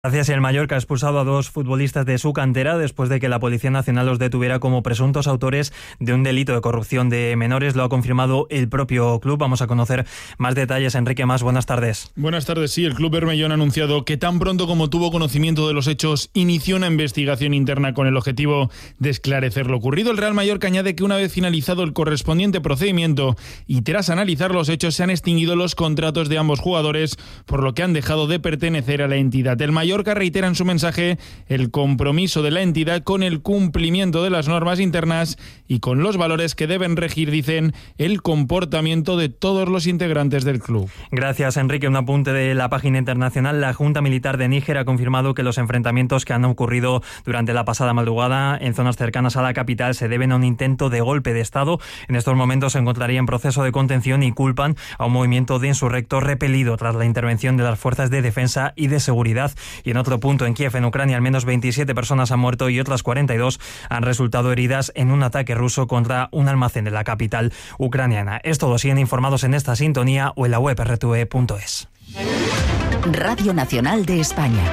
Gracias. El Mallorca ha expulsado a 2 futbolistas de su cantera después de que la Policía Nacional los detuviera como presuntos autores de un delito de corrupción de menores. Lo ha confirmado el propio club. Vamos a conocer más detalles. Enrique Mas, buenas tardes. Buenas tardes. Sí, el club bermellón ha anunciado que tan pronto como tuvo conocimiento de los hechos, inició una investigación interna con el objetivo de esclarecer lo ocurrido. El Real Mallorca añade que una vez finalizado el correspondiente procedimiento y tras analizar los hechos, se han extinguido los contratos de ambos jugadores, por lo que han dejado de pertenecer a la entidad. El Mallorca reitera en su mensaje el compromiso de la entidad con el cumplimiento de las normas internas y con los valores que deben regir, dicen, el comportamiento de todos los integrantes del club. Gracias, Enrique. Un apunte de la página internacional. La Junta Militar de Níger ha confirmado que los enfrentamientos que han ocurrido durante la pasada madrugada en zonas cercanas a la capital se deben a un intento de golpe de Estado. En estos momentos se encontraría en proceso de contención y culpan a un movimiento de insurrectos repelido tras la intervención de las fuerzas de defensa y de seguridad. Y en otro punto, en Kiev, en Ucrania, al menos 27 personas han muerto y otras 42 han resultado heridas en un ataque ruso contra un almacén de la capital ucraniana. Es todo. Siguen informados en esta sintonía o en la web rtve.es. Radio Nacional de España.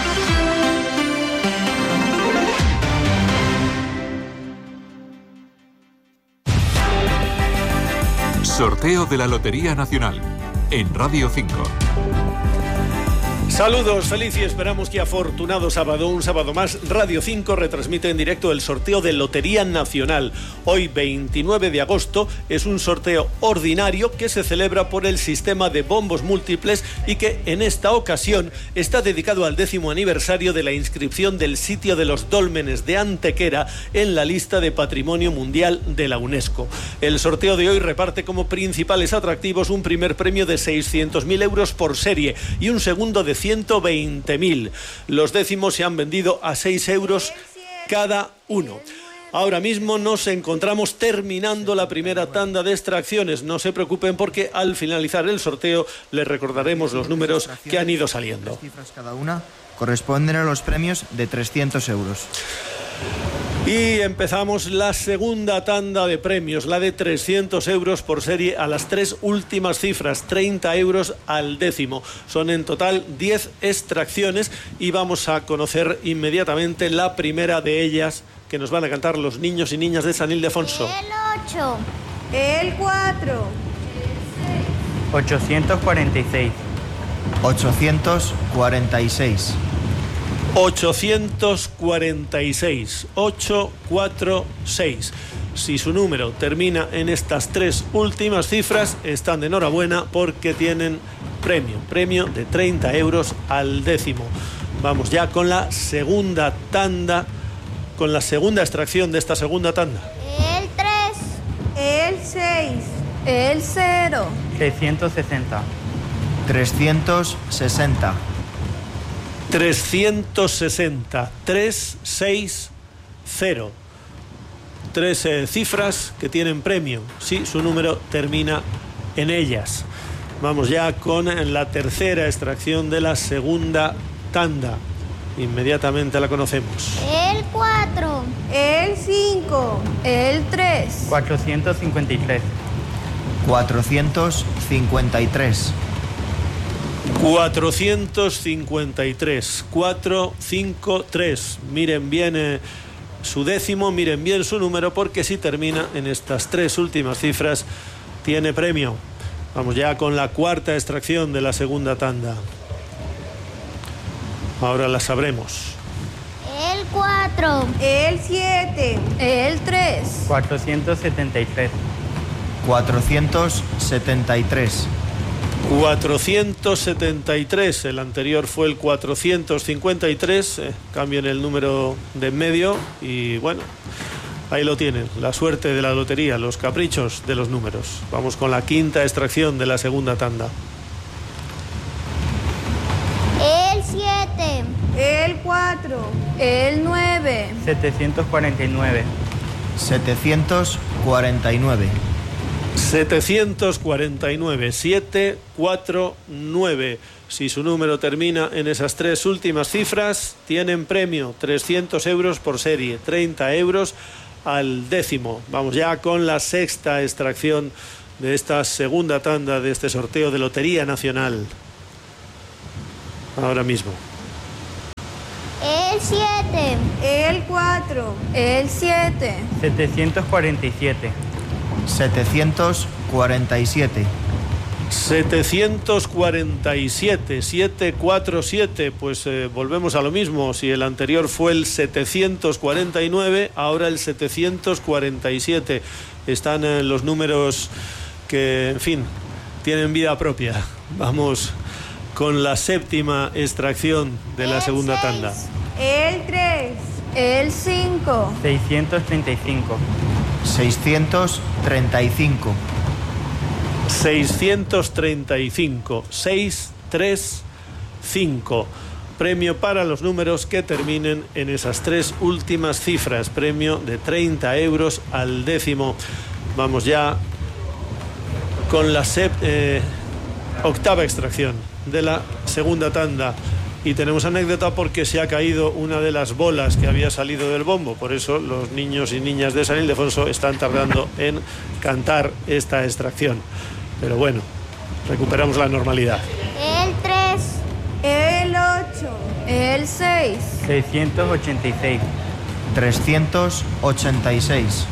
Sorteo de la Lotería Nacional en Radio 5. Saludos, feliz y esperamos que afortunado sábado, un sábado más, Radio 5 retransmite en directo el sorteo de Lotería Nacional. Hoy, 29 de agosto, es un sorteo ordinario que se celebra por el sistema de bombos múltiples y que en esta ocasión está dedicado al 10º aniversario de la inscripción del sitio de los dólmenes de Antequera en la lista de Patrimonio Mundial de la UNESCO. El sorteo de hoy reparte como principales atractivos un primer premio de 600.000 euros por serie y un segundo de 120.000. Los décimos se han vendido a 6 euros cada uno. Ahora mismo nos encontramos terminando la primera tanda de extracciones. No se preocupen porque al finalizar el sorteo les recordaremos los números que han ido saliendo. 3 cifras cada una corresponden a los premios de 300 euros. Y empezamos la segunda tanda de premios, la de 300 euros por serie a las 3 últimas cifras, 30 euros al décimo. Son en total 10 extracciones y vamos a conocer inmediatamente la primera de ellas que nos van a cantar los niños y niñas de San Ildefonso. El 8. El 4. 846. 846. 846, 846. Si su número termina en estas 3 últimas cifras, están de enhorabuena porque tienen premio de 30 euros al décimo. Vamos ya con la segunda tanda, con la segunda extracción de esta segunda tanda. El 3. El 6. El 0. 660. 360. 360, 360. 3 cifras que tienen premio, si su número termina en ellas. Vamos ya con la tercera extracción de la segunda tanda. Inmediatamente la conocemos. El 4. El 5. El 3. 453. 453. 453, 453. Miren bien su décimo, miren bien su número, porque si termina en estas 3 últimas cifras, tiene premio. Vamos ya con la cuarta extracción de la segunda tanda. Ahora la sabremos. El 4. El 7. El 3. 473. 473. 473, el anterior fue el 453, cambian el número de en medio y bueno, ahí lo tienen, la suerte de la lotería, los caprichos de los números. Vamos con la quinta extracción de la segunda tanda. El 7. El 4. El 9. 749. 749. 749, 749. Si su número termina en esas 3 últimas cifras, tienen premio, 300 euros por serie, 30 euros al décimo. Vamos ya con la sexta extracción de esta segunda tanda de este sorteo de Lotería Nacional. Ahora mismo. El 7. El 4. El 7. 747. 747. 747, 747, pues volvemos a lo mismo. Si el anterior fue el 749, ahora el 747. Están los números que, en fin, tienen vida propia. Vamos con la séptima extracción de la segunda tanda. El 3. El 5. 635. 635. 635, 635. Premio para los números que terminen en esas tres últimas cifras. Premio de 30 euros al décimo. Vamos ya con la octava extracción de la segunda tanda. Y tenemos anécdota porque se ha caído una de las bolas que había salido del bombo. Por eso los niños y niñas de San Ildefonso están tardando en cantar esta extracción. Pero bueno, recuperamos la normalidad. El 3. El 8. El 6. 686. 386.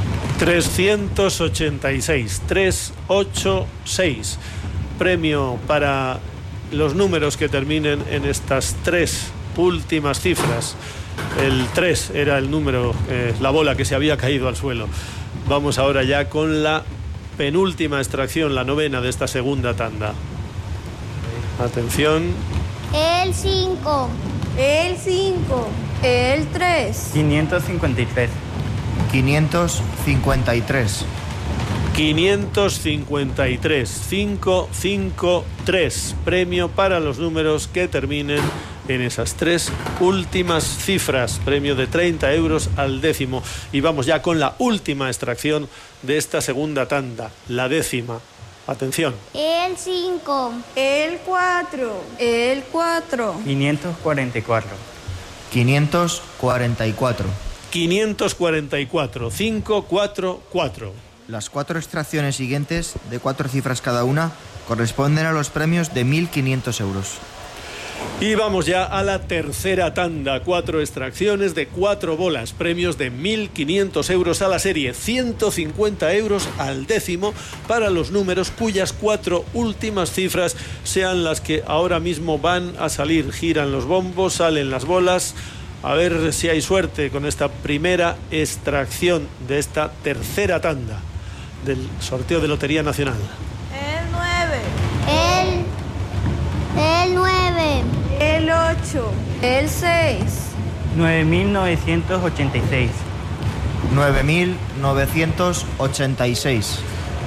386, 386. Premio para los números que terminen en estas tres últimas cifras. El 3 era el número, la bola que se había caído al suelo. Vamos ahora ya con la penúltima extracción, la novena de esta segunda tanda. Atención. El 5. El 5. El 3. 553. 553. 553, 553. Premio para los números que terminen en esas tres últimas cifras. Premio de 30 euros al décimo. Y vamos ya con la última extracción de esta segunda tanda, la décima. Atención. El 5. El 4. El 4. 544. 544. 544, 544. Las cuatro extracciones siguientes, de 4 cifras cada una, corresponden a los premios de 1.500 euros. Y vamos ya a la tercera tanda. 4 extracciones de 4 bolas. Premios de 1.500 euros a la serie. 150 euros al décimo para los números cuyas 4 últimas cifras sean las que ahora mismo van a salir. Giran los bombos, salen las bolas. A ver si hay suerte con esta primera extracción de esta tercera tanda del sorteo de Lotería Nacional. El 9. El 9. El 8. El 6. 9986. 9.986.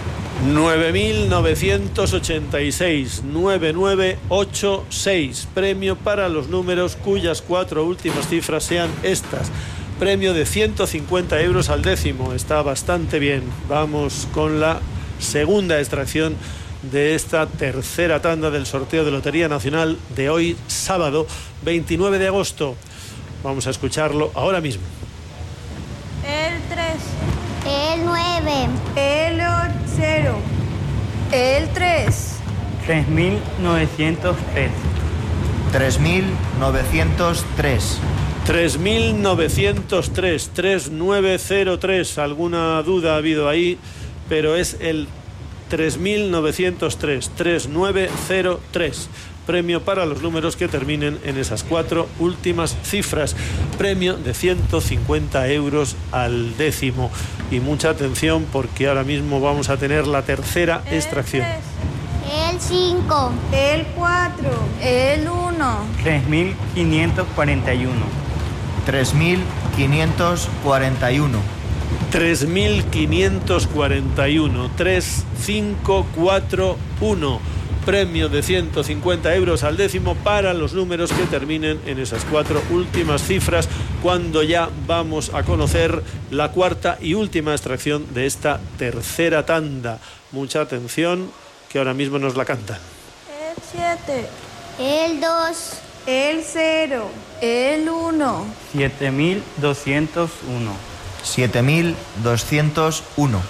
9.986, 9986. Premio para los números cuyas 4 últimas cifras sean estas. Premio de 150 euros al décimo. Está bastante bien. Vamos con la segunda extracción de esta tercera tanda del sorteo de Lotería Nacional de hoy, sábado 29 de agosto. Vamos a escucharlo ahora mismo. El 3. El 9. El 0. El 3. 3903. 3.903. 3.903, 3903. Alguna duda ha habido ahí, pero es el 3.903, 3903. Premio para los números que terminen en esas 4 últimas cifras. Premio de 150 euros al décimo. Y mucha atención porque ahora mismo vamos a tener la tercera extracción. El 5. El 4. El 1. 3541. 3.541. 3.541, 3541. Premio de 150 euros al décimo para los números que terminen en esas 4 últimas cifras, cuando ya vamos a conocer la cuarta y última extracción de esta tercera tanda. Mucha atención, que ahora mismo nos la cantan. El 7. El 2. El 0. El 1. 7201. 7.201.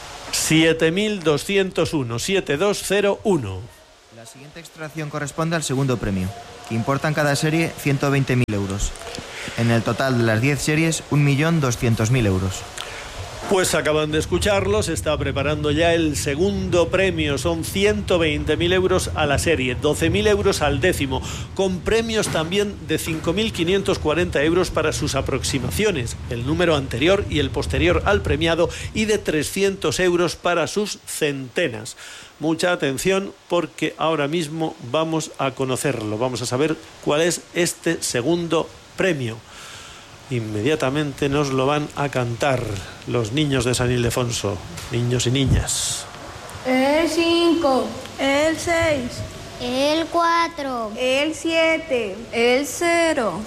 7.201, 7201. La siguiente extracción corresponde al segundo premio, que importa en cada serie 120.000 euros. En el total de las 10 series, 1.200.000 euros. Pues acaban de escucharlo, se está preparando ya el segundo premio, son 120.000 euros a la serie, 12.000 euros al décimo, con premios también de 5.540 euros para sus aproximaciones, el número anterior y el posterior al premiado, y de 300 euros para sus centenas. Mucha atención porque ahora mismo vamos a conocerlo, vamos a saber cuál es este segundo premio. Inmediatamente nos lo van a cantar los niños de San Ildefonso, niños y niñas. El 5, el 6, El 4, el 7, el 0,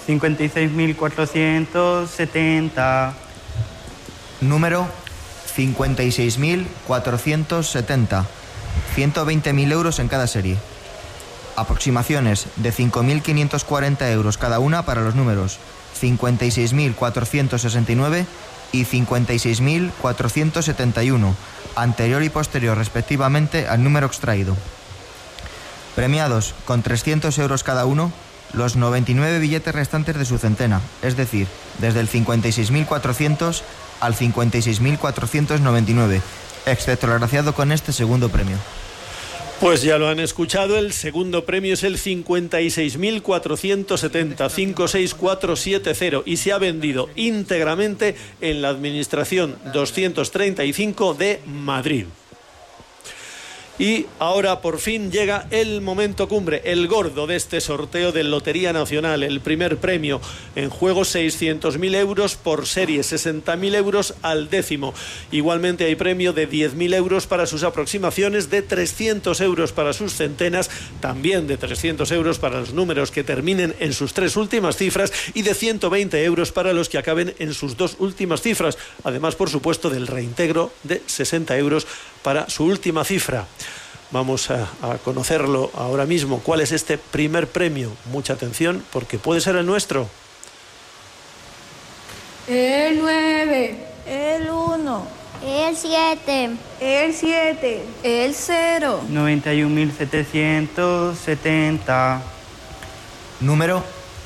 56.470. Número 56.470. 120.000 euros en cada serie. Aproximaciones de 5.540 euros cada una para los números 56.469 y 56.471, anterior y posterior respectivamente al número extraído. Premiados con 300 euros cada uno, los 99 billetes restantes de su centena, es decir, desde el 56.400 al 56.499, excepto el agraciado con este segundo premio. Pues ya lo han escuchado, el segundo premio es el 56.470, 56470, y se ha vendido íntegramente en la Administración 235 de Madrid. Y ahora por fin llega el momento cumbre, el gordo de este sorteo de Lotería Nacional, el primer premio. En juego 600.000 euros por serie, 60.000 euros al décimo. Igualmente hay premio de 10.000 euros para sus aproximaciones, de 300 euros para sus centenas, también de 300 euros para los números que terminen en sus 3 últimas cifras y de 120 euros para los que acaben en sus 2 últimas cifras. Además, por supuesto, del reintegro de 60 euros para su última cifra. Vamos a conocerlo ahora mismo. ¿Cuál es este primer premio? Mucha atención porque puede ser el nuestro. el 9, el 1, el 7, el 7, el 0, 91.770. Número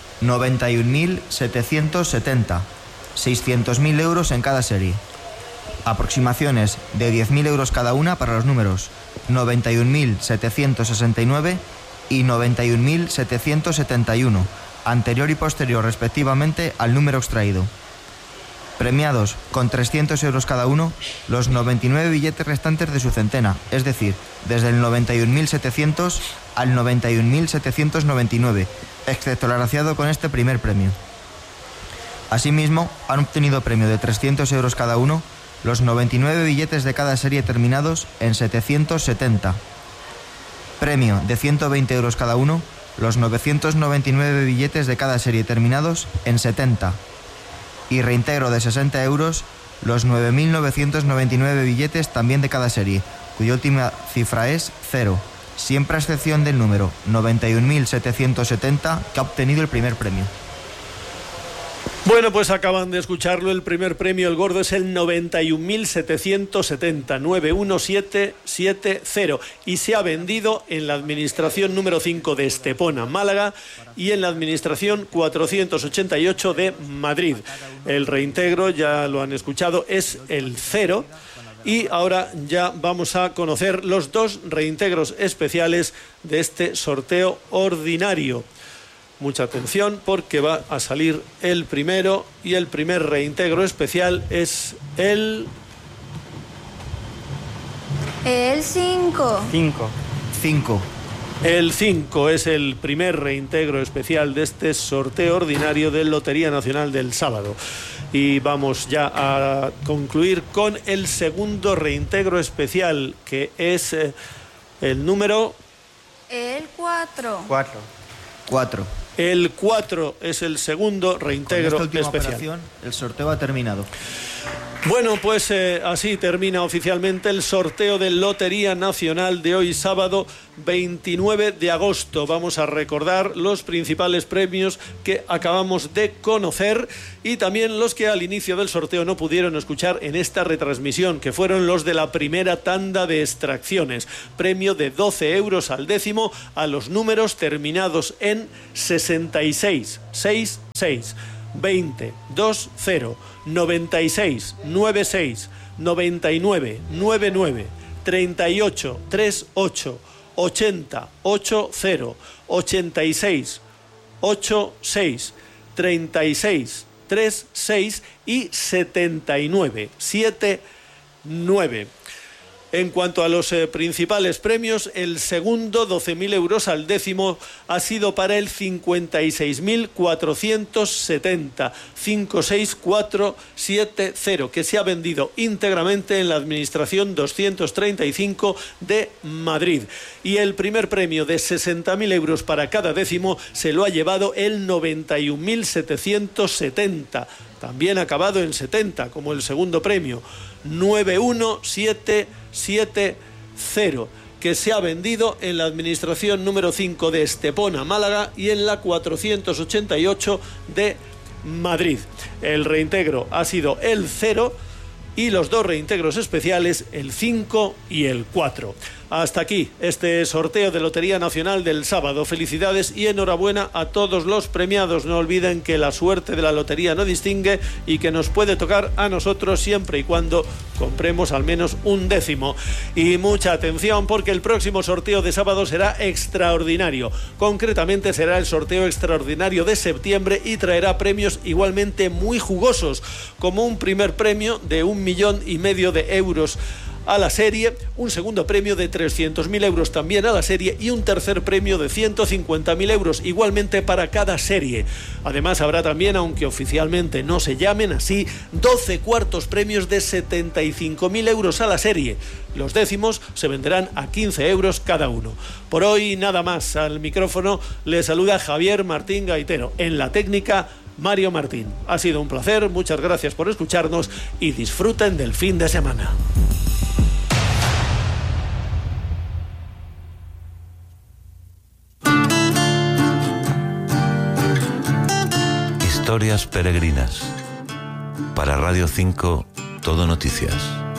91.770. 600.000 euros en cada serie. Aproximaciones de 10.000 euros cada una para los números 91.769 y 91.771, anterior y posterior respectivamente al número extraído. Premiados con 300 euros cada uno, los 99 billetes restantes de su centena, es decir, desde el 91.700 al 91.799, excepto el agraciado con este primer premio. Asimismo, han obtenido premio de 300 euros cada uno los 99 billetes de cada serie terminados en 770. Premio de 120 euros cada uno, los 999 billetes de cada serie terminados en 70. Y reintegro de 60 euros, los 9.999 billetes también de cada serie, cuya última cifra es 0, siempre a excepción del número 91.770 que ha obtenido el primer premio. Bueno, pues acaban de escucharlo, el primer premio, el gordo, es el 91.770, 91770, y se ha vendido en la Administración número 5 de Estepona, Málaga, y en la Administración 488 de Madrid. El reintegro, ya lo han escuchado, es el 0. Y ahora ya vamos a conocer los 2 reintegros especiales de este sorteo ordinario. Mucha atención porque va a salir el primero, y el primer reintegro especial es el 5. 5. El 5 es el primer reintegro especial de este sorteo ordinario de Lotería Nacional del sábado. Y vamos ya a concluir con el segundo reintegro especial, que es el número... El 4. 4. El 4 es el segundo reintegro Con esta última especial. operación, el sorteo ha terminado. Bueno, pues así termina oficialmente el sorteo de Lotería Nacional de hoy sábado 29 de agosto. Vamos a recordar los principales premios que acabamos de conocer y también los que al inicio del sorteo no pudieron escuchar en esta retransmisión, que fueron los de la primera tanda de extracciones. Premio de 12 euros al décimo a los números terminados en 66. 20 20 96 96 99 99 38 38 80 80 86 86 36 36 y 79 79. En cuanto a los principales premios, el segundo, 12.000 euros al décimo, ha sido para el 56.470, 56470, que se ha vendido íntegramente en la Administración 235 de Madrid. Y el primer premio de 60.000 euros para cada décimo se lo ha llevado el 91.770, también acabado en 70, como el segundo premio, 91770, que se ha vendido en la Administración número 5 de Estepona, Málaga, y en la 488 de Madrid. El reintegro ha sido el 0 y los dos reintegros especiales, el 5 y el 4. Hasta aquí este sorteo de Lotería Nacional del sábado. Felicidades y enhorabuena a todos los premiados. No olviden que la suerte de la lotería no distingue y que nos puede tocar a nosotros siempre y cuando compremos al menos un décimo. Y mucha atención, porque el próximo sorteo de sábado será extraordinario. Concretamente será el sorteo extraordinario de septiembre y traerá premios igualmente muy jugosos, como un primer premio de 1,5 millones de euros a la serie, un segundo premio de 300.000 euros también a la serie y un tercer premio de 150.000 euros igualmente para cada serie. Además habrá también, aunque oficialmente no se llamen así, 12 cuartos premios de 75.000 euros a la serie. Los décimos se venderán a 15 euros cada uno. Por hoy nada más. Al micrófono le saluda Javier Martín Gaitero. En la técnica, Mario Martín. Ha sido un placer, muchas gracias por escucharnos y disfruten del fin de semana. Historias peregrinas. Para Radio 5, Todo Noticias.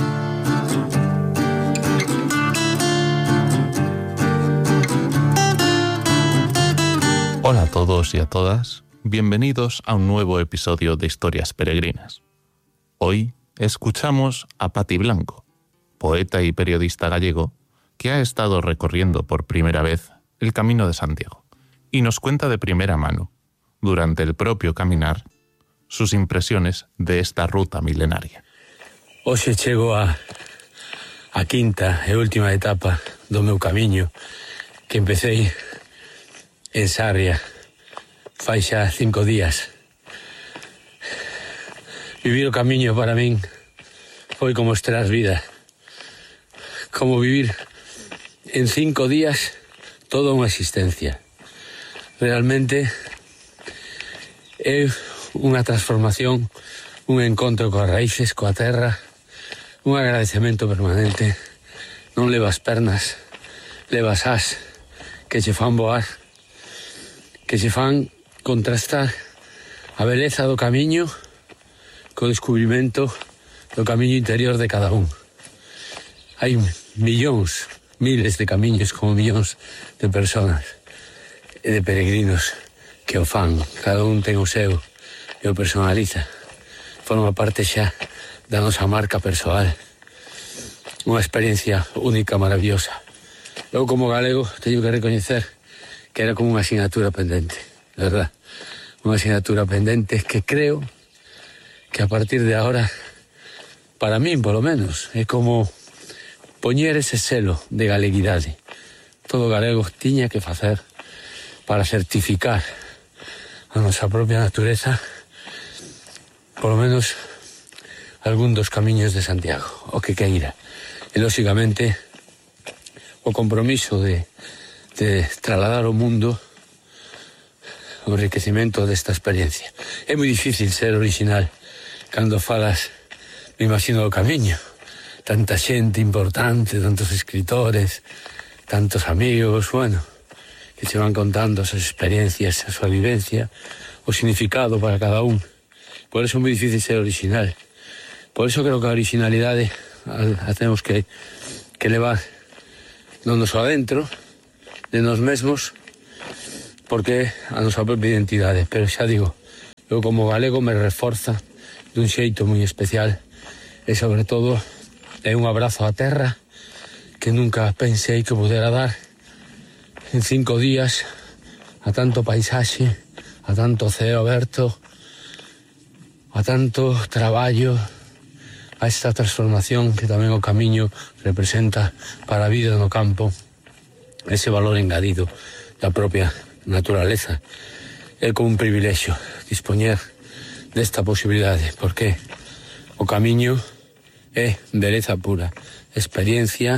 Hola a todos y a todas. Bienvenidos a un nuevo episodio de Historias Peregrinas. Hoy escuchamos a Pati Blanco, poeta y periodista gallego, que ha estado recorriendo por primera vez el Camino de Santiago y nos cuenta de primera mano, durante el propio caminar, sus impresiones de esta ruta milenaria. Hoxe chego a quinta e última etapa do meu camiño, que empecé en Sarria fai xa 5 días. Vivir o camiño para min foi como estrear vida, como vivir en 5 días toda unha existencia. Realmente é unha transformación, un encontro coas raíces, coa terra, un agradecemento permanente. Non levas pernas, levas as que che fan voar, que che fan contrastar a beleza do camiño co descubrimento do camiño interior de cada un. Hai millóns, miles de camiños, como millóns de personas e de peregrinos que o fan. Cada un ten o seu e o personaliza. Forma parte xa da nosa marca persoal. Unha experiencia única, maravillosa. Eu, como galego, teño que recoñecer que era como unha asignatura pendente, de verdad. Unha asignatura pendente que creo que a partir de ahora, para min, polo menos, é como poñer ese selo de galeguidade. Todo galego tiña que facer para certificar a nosa propia natureza, polo menos algún dos camiños de Santiago, o que queira. E, lóxicamente, o compromiso de trasladar ao mundo o enriquecimento desta experiencia. É moi difícil ser original cando falas, me imagino, do camiño. Tanta xente importante, tantos escritores, tantos amigos, bueno, que se van contando as experiencias, a súa vivencia, o significado para cada un. Por eso é moi difícil ser original. Por eso creo que a originalidade a temos que levar non nos adentro de nos mesmos, porque a nosa propia identidade. Pero xa digo, eu como galego me reforza dun xeito moi especial e sobre todo é un abrazo á terra que nunca pensei que pudera dar en 5 días a tanto paisaxe, a tanto ceo aberto, a tanto traballo, a esta transformación que tamén o camiño representa para a vida no campo, ese valor engadido da propia naturaleza. É como un privilexio dispoñer desta posibilidade, porque o camiño é beleza pura, experiencia,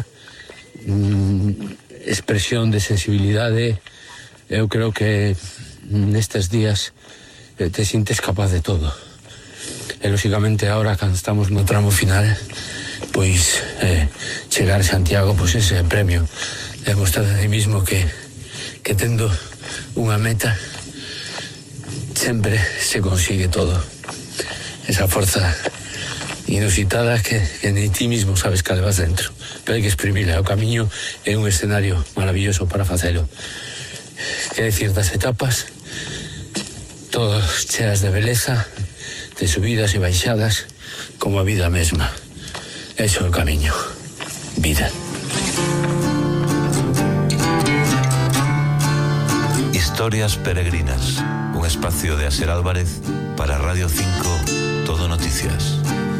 expresión de sensibilidade. Eu creo que nestes días te sintes capaz de todo. E lógicamente ahora, cando estamos no tramo final, pois chegar a Santiago, pois ese premio demostrar de mí mismo que tendo unha meta sempre se consigue todo. Esa forza inusitada que ni ti mismo sabes que levas dentro, pero hai que exprimila. O camiño é un escenario maravilloso para facelo. Que decir das etapas, todas cheas de beleza, de subidas e baixadas, como a vida mesma. Eso é o camiño. Vida. Historias peregrinas, un espacio de Aser Álvarez para Radio 5, Todo Noticias.